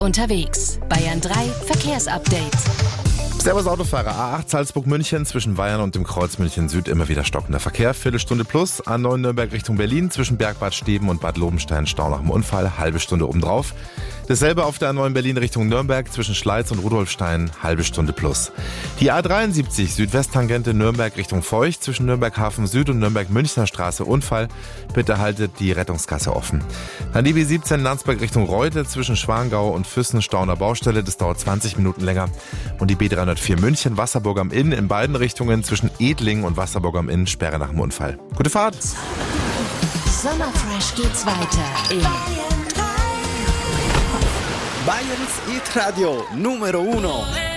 Unterwegs. Bayern 3 Verkehrsupdate. Servus Autofahrer, A8 Salzburg-München zwischen Bayern und dem Kreuz München Süd immer wieder stockender Verkehr, Viertelstunde plus. A9 Nürnberg Richtung Berlin zwischen Bergbad Steben und Bad Lobenstein Stau nach dem Unfall, halbe Stunde obendrauf. Dasselbe auf der A9 Berlin Richtung Nürnberg zwischen Schleiz und Rudolfstein, halbe Stunde plus. Die A73 Südwesttangente Nürnberg Richtung Feucht zwischen Nürnberg Hafen Süd und Nürnberg Münchner Straße Unfall. Bitte haltet die Rettungsgasse offen. Dann die B17 Landsberg Richtung Reute zwischen Schwangau und Füssen Stauner Baustelle, das dauert 20 Minuten länger. Und die B304 München Wasserburg am Inn in beiden Richtungen zwischen Edlingen und Wasserburg am Inn, Sperre nach dem Unfall. Gute Fahrt! Sommerfresh geht's weiter in Bayerns Hit Radio Numero 1.